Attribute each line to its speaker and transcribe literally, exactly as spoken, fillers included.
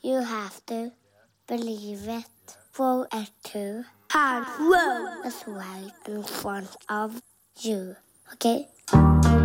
Speaker 1: You have to believe it. Throw it to hard road is right in front of you. Okay?